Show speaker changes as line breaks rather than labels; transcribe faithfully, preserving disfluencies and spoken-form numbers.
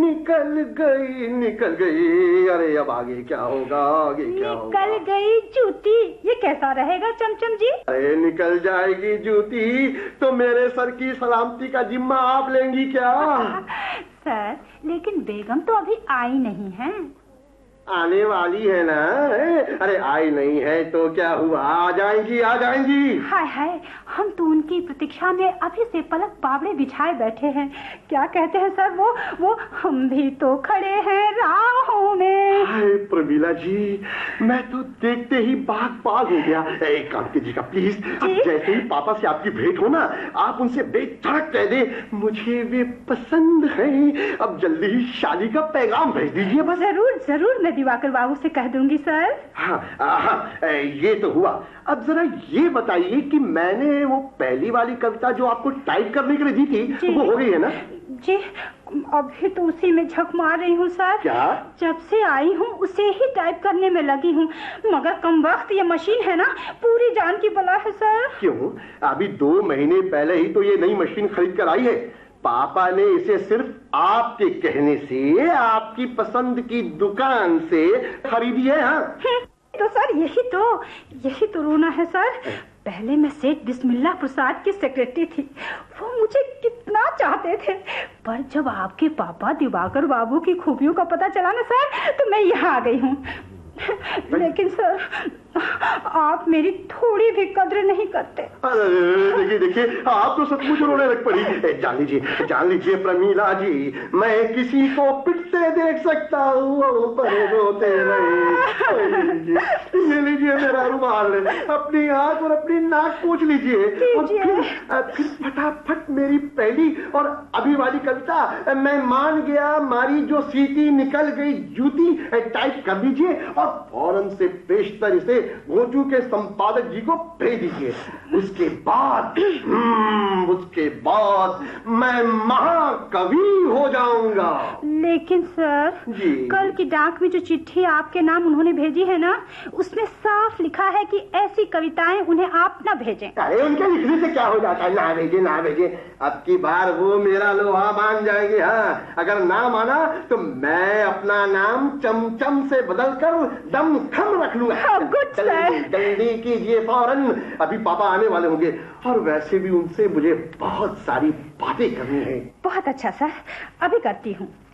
निकल गई निकल गई। अरे अब आगे क्या होगा, आगे क्या होगा?
निकल गई जूती, ये कैसा रहेगा चमचम जी?
अरे निकल जाएगी जूती तो मेरे सर की सलामती का जिम्मा आप लेंगी क्या?
सर लेकिन बेगम तो अभी आई नहीं है।
आने वाली है ना। अरे आई नहीं है तो क्या हुआ, आ जाएंगी आ जाएंगी।
हाय हाय, हम तो उनकी प्रतीक्षा में अभी से पलक पावड़े बिछाए बैठे हैं। क्या कहते हैं सर वो वो हम भी तो खड़े हैं राहों में।
हाय प्रमीला जी, मैं तो देखते ही बाग बाग हो गया। एक काम कीजिएगा प्लीज, अब जैसे ही पापा से आपकी भेंट हो ना, आप उनसे बेधड़क कह दे मुझे वे पसंद है। अब जल्दी ही शादी का पैगाम भेज दीजिए बस।
जरूर जरूर, मैं दिवाकर बाबू से कह दूंगी सर।
हाँ हाँ, ये तो हुआ। अब जरा ये बताइए कि मैंने वो पहली वाली कविता जो आपको टाइप करने के लिए दी थी वो हो गई है ना?
जी अभी तो उसी में झक मार रही हूँ सर।
क्या?
जब से आई हूँ उसे ही टाइप करने में लगी हूँ, मगर कम वक्त ये मशीन है ना, पूरी जान की बला है सर।
क्यों? अभी दो महीने पहले ही तो ये नई मशीन खरीद कर आई है। पापा ने इसे सिर्फ आपके कहने से, आपकी पसंद की दुकान से खरीदी है। हाँ
तो सर यही तो यही तो रोना है सर। पहले मैं सेठ बिस्मिल्लाह प्रसाद की सेक्रेटरी थी, वो मुझे कितना चाहते थे, पर जब आपके पापा दिवाकर बाबू की खूबियों का पता चला ना सर, तो मैं यहाँ आ गई हूँ। लेकिन सर आप मेरी थोड़ी भी कद्र नहीं करते।
देखिए देखिए, आप तो सचमुच रोने लग पड़ी। जान लीजिए जान लीजिए प्रमीला जी, मैं किसी को पिटते देख सकता हूँ पर रोते नहीं। ये लीजिए मेरा रुमाल, अपनी आंख और अपनी नाक पोंछ लीजिए और फिर, फिर फटाफट मेरी पहली और अभी वाली कविता मैं मान गया मारी जो सीटी निकल गई जूती टाइप कर दीजिए और फौरन से पेशतर इसे गोचू के संपादक जी को भेज दीजिए। उसके बाद उसके बाद मैं महाकवि हो जाऊंगा।
लेकिन सर
जी,
कल की डाक में जो चिट्ठी आपके नाम उन्होंने भेजी है ना, उसमें साफ लिखा है कि ऐसी कविताएं उन्हें आप न भेजें।
अरे उनके लिखने से क्या हो जाता है, ना भेजे ना भेजे, अब की बार वो मेरा लोहा मान जाएंगे। हाँ अगर ना माना तो मैं अपना नाम चमचम से बदल कर दम खम रख लूंगा। जल्दी कीजिए फौरन, अभी पापा आने वाले होंगे और वैसे भी उनसे मुझे बहुत सारी बातें करनी है।
बहुत अच्छा सर, अभी करती हूँ।